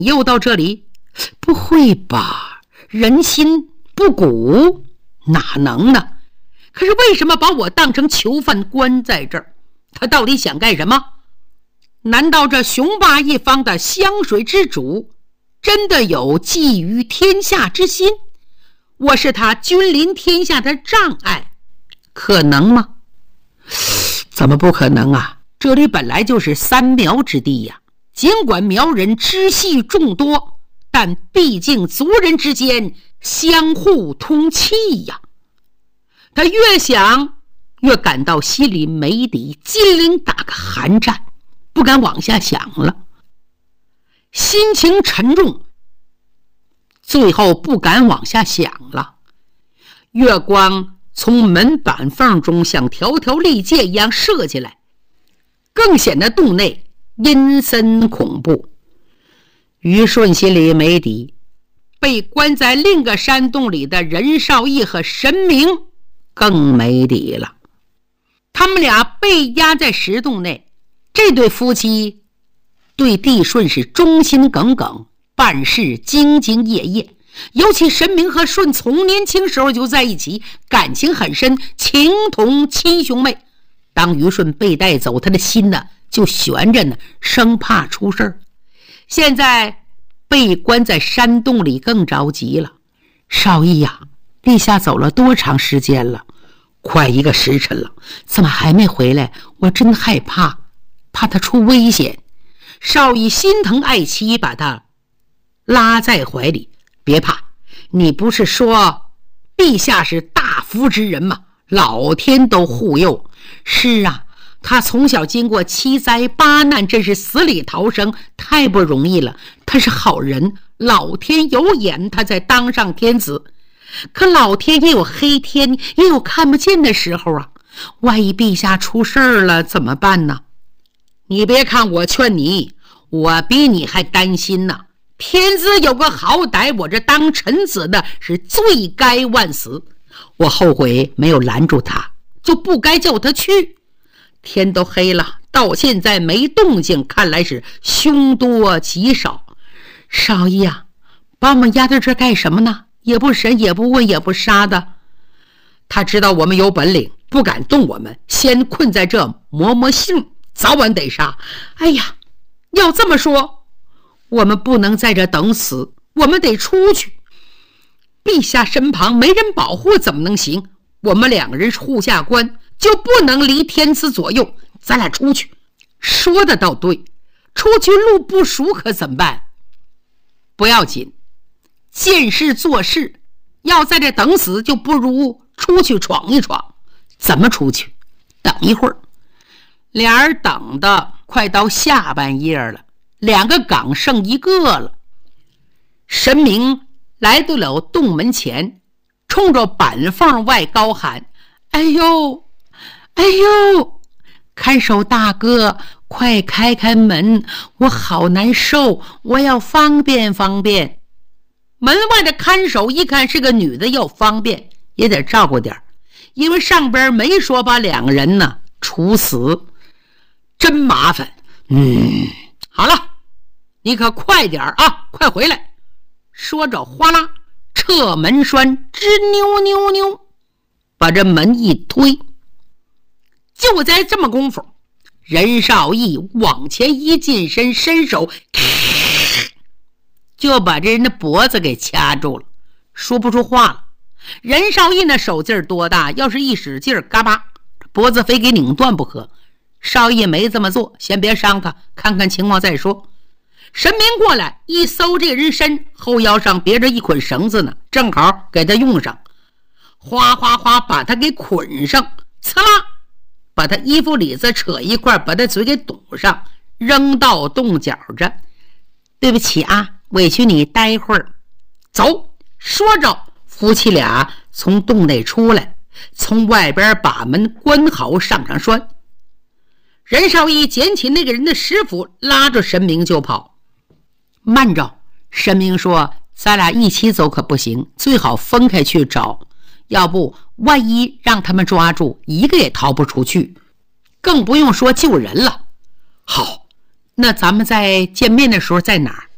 又到这里？不会吧，人心不古，哪能呢？可是为什么把我当成囚犯关在这儿？他到底想干什么？难道这雄霸一方的湘水之主真的有觊觎天下之心？我是他君临天下的障碍，可能吗？怎么不可能啊？这里本来就是三苗之地呀，尽管苗人支系众多，但毕竟族人之间相互通气呀。他越想越感到心里没底，心灵打个寒战，不敢往下想了，心情沉重，最后不敢往下想了。月光从门板缝中像条条利箭一样射进来，更显得洞内阴森恐怖。于顺心里没底，被关在另个山洞里的任少义和神明更没底了。他们俩被压在石洞内，这对夫妻对帝舜是忠心耿耿，办事兢兢业业。尤其神明和舜从年轻时候就在一起，感情很深，情同亲兄妹。当虞舜被带走，他的心呢就悬着呢，生怕出事儿。现在被关在山洞里更着急了。少义呀，陛下走了多长时间了？快1个时辰了，怎么还没回来？我真害怕他出危险。少义心疼爱妻，把他拉在怀里。别怕，你不是说陛下是大福之人吗？老天都护佑。是啊，他从小经过7灾8难，真是死里逃生，太不容易了。他是好人，老天有眼，他才当上天子。可老天也有黑天，也有看不见的时候啊。万一陛下出事儿了怎么办呢？你别看我劝你，我比你还担心呢。天子有个好歹，我这当臣子的是罪该万死。我后悔没有拦住他，就不该叫他去。天都黑了，到现在没动静，看来是凶多吉少。少爷啊，把我们压在这干什么呢？也不审，也不问，也不杀的。他知道我们有本领，不敢动我们，先困在这磨磨性，早晚得杀。哎呀，要这么说，我们不能在这等死，我们得出去。陛下身旁没人保护怎么能行？我们2个人护下关，就不能离天子左右。咱俩出去。说的倒对，出去路不熟可怎么办？不要紧，见事做事，要在这等死，就不如出去闯一闯。怎么出去？等一会儿。俩人等的快到下半夜了，2个岗剩1个了。神明来到了洞门前，冲着板缝外高喊：哎呦哎呦，看守大哥，快开开门，我好难受，我要方便方便。门外的看守一看是个女的，要方便也得照顾点，因为上边没说把2个人呢处死，真麻烦。好了，你可快点啊，快回来。说着哗啦，撤门栓吱扭扭扭，把这门一推。就在这么功夫，任少义往前一近身，伸手就把这人的脖子给掐住了，说不出话了。任少义那手劲儿多大，要是一使劲儿，嘎巴，脖子非给拧断不可。少义没这么做，先别伤他，看看情况再说。神明过来一搜这人身，后腰上别着一捆绳子呢，正好给他用上，哗哗哗把他给捆上，呲啦把他衣服里子扯一块，把他嘴给堵上，扔到洞角着。对不起啊，委屈你待会儿。走。说着夫妻俩从洞内出来，从外边把门关好，上栓。任少义捡起那个人的师傅，拉着神明就跑。慢着，神明说，咱俩一起走可不行，最好分开去找，要不万一让他们抓住，一个也逃不出去，更不用说救人了。好，那咱们在见面的时候在哪儿？